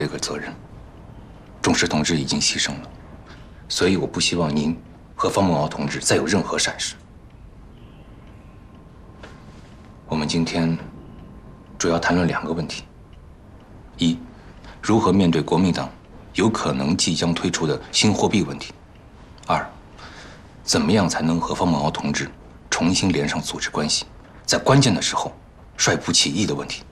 这个责任。仲石同志已经牺牲了，所以我不希望您和方梦敖同志再有任何闪失。我们今天主要谈论2个问题：一，如何面对国民党有可能即将推出的新货币问题；二，怎么样才能和方梦敖同志重新连上组织关系，在关键的时候率部起义的问题。